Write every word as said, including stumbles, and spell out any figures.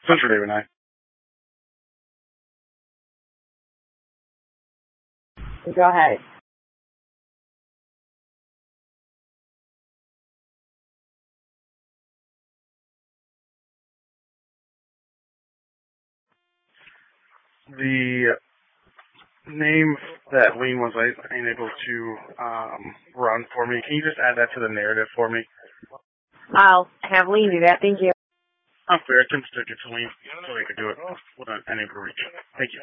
Spencer David nine. Go ahead. The name that Lean was unable to um, run for me, can you just add that to the narrative for me? I'll have Lean do that. Thank you. I'm fair. I can stick it to Lean so he could do it without any reach. Thank you.